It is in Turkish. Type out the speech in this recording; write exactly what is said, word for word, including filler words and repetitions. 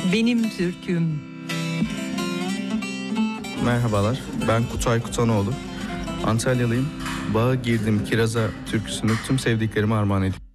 Benim türküm. Merhabalar, ben Kutay Kutanoğlu. Antalyalıyım. Bağa girdim kiraza türküsünü tüm sevdiklerime armağan ediyorum.